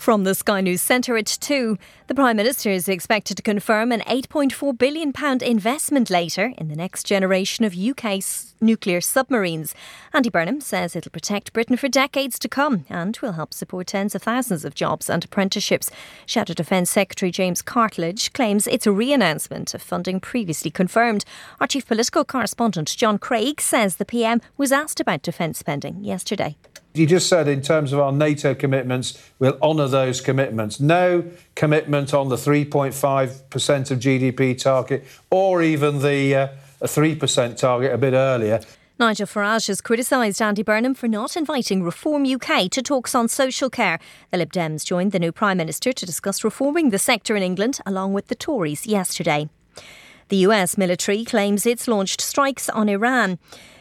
From the Sky News Centre at 2, the Prime Minister is expected to confirm an £8.4 billion investment later in the next generation of UK nuclear submarines. Andy Burnham says it'll protect Britain for decades to come and will help support tens of thousands of jobs and apprenticeships. Shadow Defence Secretary James Cartledge claims it's a re-announcement of funding previously confirmed. Our chief political correspondent John Craig says the PM was asked about defence spending yesterday. You just said in terms of our NATO commitments, we'll honour those commitments. No commitment on the 3.5% of GDP target or even the 3% target a bit earlier. Nigel Farage has criticised Andy Burnham for not inviting Reform UK to talks on social care. The Lib Dems joined the new Prime Minister to discuss reforming the sector in England along with the Tories yesterday. The US military claims it's launched strikes on Iran.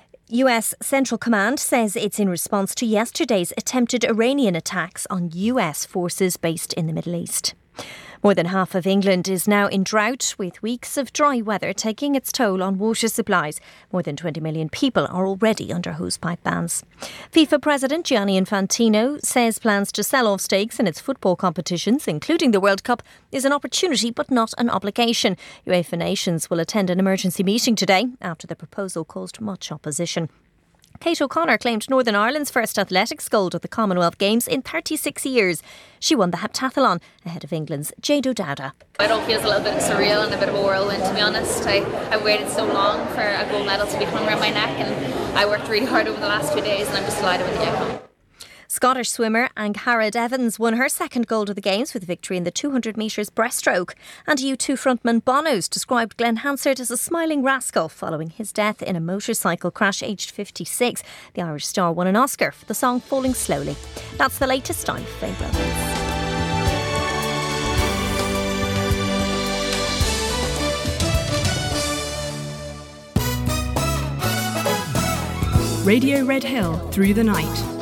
US Central Command says it's in response to yesterday's attempted Iranian attacks on US forces based in the Middle East. More than half of England is now in drought, with weeks of dry weather taking its toll on water supplies. More than 20 million people are already under hosepipe bans. FIFA President Gianni Infantino says plans to sell off stakes in its football competitions, including the World Cup, is an opportunity but not an obligation. UEFA nations will attend an emergency meeting today after the proposal caused much opposition. Kate O'Connor claimed Northern Ireland's first athletics gold at the Commonwealth Games in 36 years. She won the heptathlon ahead of England's Jade O'Dowda. It all feels a little bit surreal and a bit of a whirlwind, to be honest. I waited so long for a gold medal to be hung around my neck, and I worked really hard over the last 2 days, and I'm just delighted with the outcome. Scottish swimmer Angharad Evans won her second gold of the Games with a victory in the 200 metres breaststroke. And U2 frontman Bono's described Glenn Hansard as a smiling rascal following his death in a motorcycle crash aged 56. The Irish star won an Oscar for the song Falling Slowly. That's the latest. I'm Faye Brothers. Radio Red Hill through the night.